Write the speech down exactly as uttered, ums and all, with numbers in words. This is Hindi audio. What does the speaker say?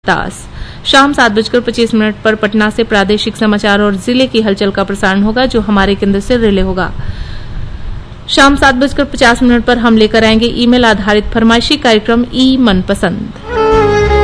दास। शाम सात बजकर पच्चीस मिनट पर पटना से प्रादेशिक समाचार और जिले की हलचल का प्रसारण होगा, जो हमारे केंद्र से रिले होगा। शाम सात बजकर पचास मिनट पर हम लेकर आएंगे ईमेल आधारित फरमाइशी कार्यक्रम ई मनपसंद।